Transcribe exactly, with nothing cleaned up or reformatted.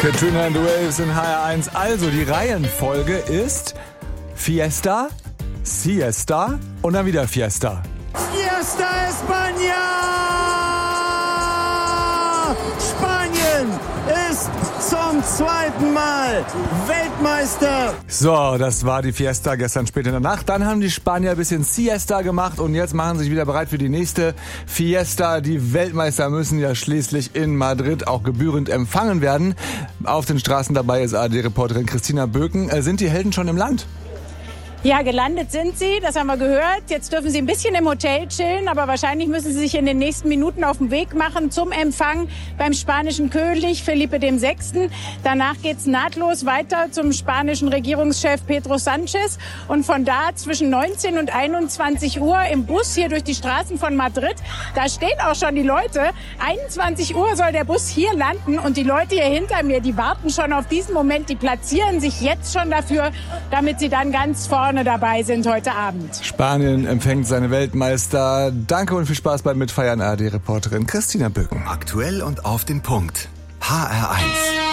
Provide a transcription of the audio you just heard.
Katrina and the Waves in H R eins. Also die Reihenfolge ist Fiesta, Siesta und dann wieder Fiesta. Fiesta España! Spanien ist zum zweiten Mal Weltmeister. So, das war die Fiesta gestern spät in der Nacht. Dann haben die Spanier ein bisschen Siesta gemacht und jetzt machen sie sich wieder bereit für die nächste Fiesta. Die Weltmeister müssen ja schließlich in Madrid auch gebührend empfangen werden. Auf den Straßen dabei ist A R D-Reporterin Christina Böken. Sind die Helden schon im Land? Ja, gelandet sind sie, das haben wir gehört. Jetzt dürfen sie ein bisschen im Hotel chillen, aber wahrscheinlich müssen sie sich in den nächsten Minuten auf den Weg machen zum Empfang beim spanischen König Felipe der Sechste. Danach geht's nahtlos weiter zum spanischen Regierungschef Pedro Sánchez und von da zwischen neunzehn und einundzwanzig Uhr im Bus hier durch die Straßen von Madrid. Da stehen auch schon die Leute. einundzwanzig Uhr soll der Bus hier landen und die Leute hier hinter mir, die warten schon auf diesen Moment, die platzieren sich jetzt schon dafür, damit sie dann ganz vorne dabei sind heute Abend. Spanien empfängt seine Weltmeister. Danke und viel Spaß beim Mitfeiern, A R D-Reporterin Christina Böken. Aktuell und auf den Punkt. H R eins.